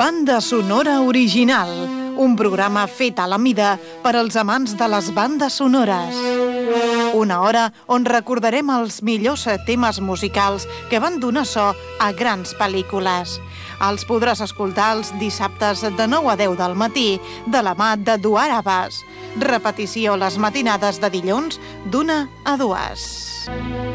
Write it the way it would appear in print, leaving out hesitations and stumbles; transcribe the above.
Banda sonora original, un programa fet a la mida per als amants de les bandes sonores. Una hora on recordarem els millors temes musicals que van donar so a grans pel·lícules. Els podràs escoltar els dissabtes de 9 a 10 del matí de la mà d'Eduard Abbas. Repetició les matinades de dilluns d'1 a 2.